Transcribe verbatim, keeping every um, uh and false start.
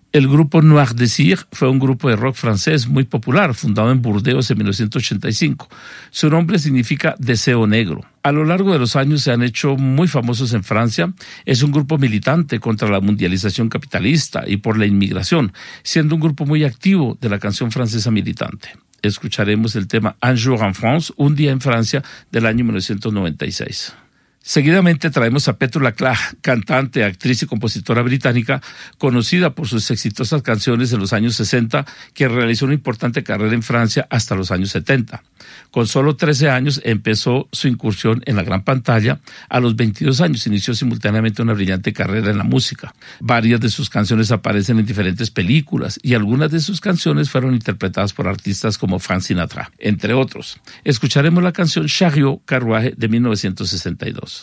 El grupo Noir Désir fue un grupo de rock francés muy popular, fundado en Burdeos en mil novecientos ochenta y cinco. Su nombre significa deseo negro. A lo largo de los años se han hecho muy famosos en Francia. Es un grupo militante contra la mundialización capitalista y por la inmigración, siendo un grupo muy activo de la canción francesa militante. Escucharemos el tema Un jour en France, un día en Francia, del año mil novecientos noventa y seis. Seguidamente traemos a Petula Clark, cantante, actriz y compositora británica, conocida por sus exitosas canciones de los años sesenta, que realizó una importante carrera en Francia hasta los años setenta. Con solo trece años empezó su incursión en la gran pantalla. A los veintidós años inició simultáneamente una brillante carrera en la música. Varias de sus canciones aparecen en diferentes películas y algunas de sus canciones fueron interpretadas por artistas como Frank Sinatra, entre otros. Escucharemos la canción Chariot, Carruaje, de mil novecientos sesenta y dos.